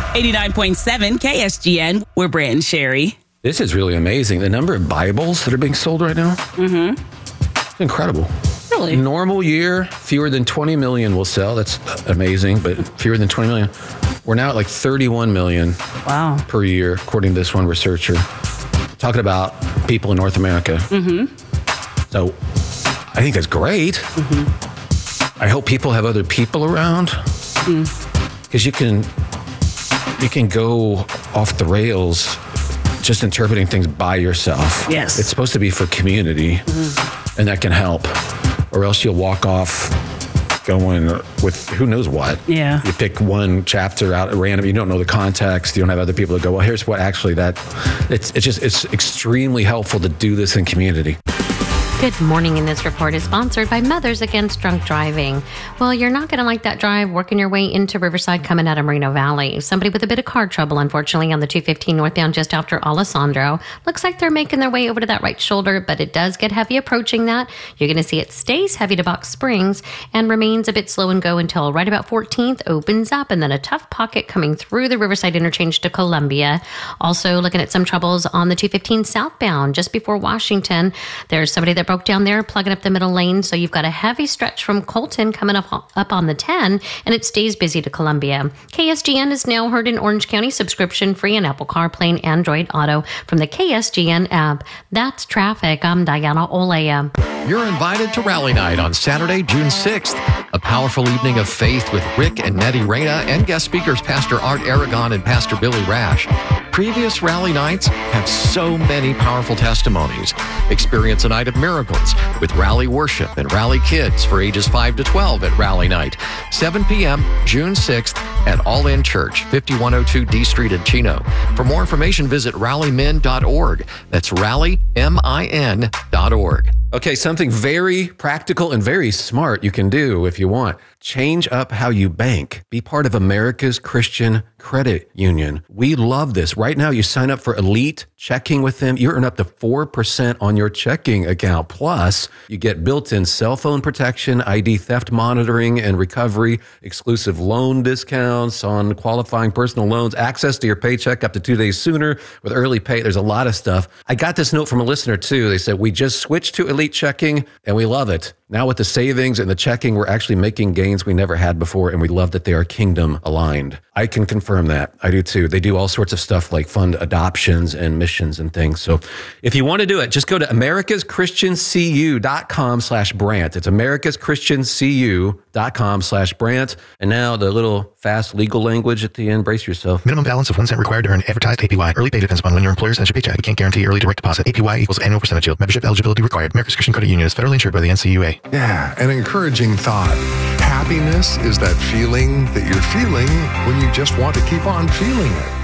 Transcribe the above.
89.7 KSGN, we're Brant and Sherry. This is really amazing. The number of Bibles that are being sold right now. It's incredible. Really? Normal year, fewer than 20 million will sell. That's amazing, but fewer than 20 million. We're now at like 31 million per year, according to this one researcher. Talking about people in North America. So I think that's great. I hope people have other people around, because you can go off the rails just interpreting things by yourself. Yes. It's supposed to be for community, and that can help. Or else you'll walk off going with who knows what. Yeah. You pick one chapter out at random. You don't know the context. You don't have other people to go, well, here's what actually that. It's extremely helpful to do this in community. Good morning, and this report is sponsored by Mothers Against Drunk Driving. Well, you're not going to like that drive working your way into Riverside coming out of Moreno Valley. Somebody with a bit of car trouble, unfortunately, on the 215 northbound just after Alessandro. Looks like they're making their way over to that right shoulder, but it does get heavy approaching that. You're going to see it stays heavy to Box Springs and remains a bit slow and go until right about 14th, opens up, and then a tough pocket coming through the Riverside interchange to Columbia. Also looking at some troubles on the 215 southbound just before Washington. There's somebody that broke down there, plugging up the middle lane. So you've got a heavy stretch from Colton coming up on the 10, and it stays busy to Columbia. KSGN is now heard in Orange County, subscription free on Apple CarPlay and Android Auto from the KSGN app. That's traffic. I'm Diana Olea. You're invited to Rally Night on Saturday, June 6th. A powerful evening of faith with Rick and Nettie Reyna and guest speakers Pastor Art Aragon and Pastor Billy Rash. Previous Rally Nights have so many powerful testimonies. Experience a night of miracles with Rally Worship and Rally Kids for ages 5 to 12 at Rally Night. 7 p.m., June 6th at All In Church, 5102 D Street in Chino. For more information, visit rallymin.org. That's rallymin.org. Okay, something very practical and very smart you can do if you want. Change up how you bank. Be part of America's Christian Credit Union. We love this. Right now, you sign up for Elite Checking with them. You earn up to 4% on your checking account. Plus, you get built-in cell phone protection, ID theft monitoring and recovery, exclusive loan discounts on qualifying personal loans, access to your paycheck up to 2 days sooner with early pay. There's a lot of stuff. I got this note from a listener, too. They said, we just switched to Elite Checking, and we love it. Now with the savings and the checking, we're actually making gains we never had before, and we love that they are kingdom aligned. I can confirm that. I do too. They do all sorts of stuff like fund adoptions and missions and things. So if you want to do it, just go to americaschristiancu.com/Brant. It's americaschristiancu.com/Brant. And now the little fast legal language at the end. Brace yourself. Minimum balance of 1 cent required to earn advertised APY. Early pay depends upon when your employer sends your paycheck. We can't guarantee early direct deposit. APY equals annual percentage yield. Membership eligibility required. America's Christian Credit Union is federally insured by the NCUA. Yeah, an encouraging thought. Happiness is that feeling that you're feeling when you just want to keep on feeling it.